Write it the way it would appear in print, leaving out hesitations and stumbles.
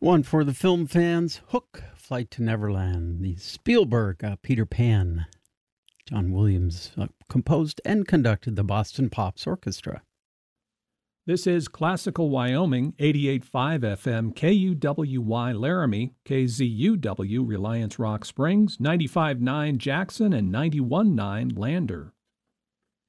One for the film fans, Hook, Flight to Neverland, the Spielberg Peter Pan. John Williams composed and conducted the Boston Pops Orchestra. This is Classical Wyoming, 88.5 FM, KUWY Laramie, KZUW Reliance Rock Springs, 95.9 Jackson, and 91.9 Lander.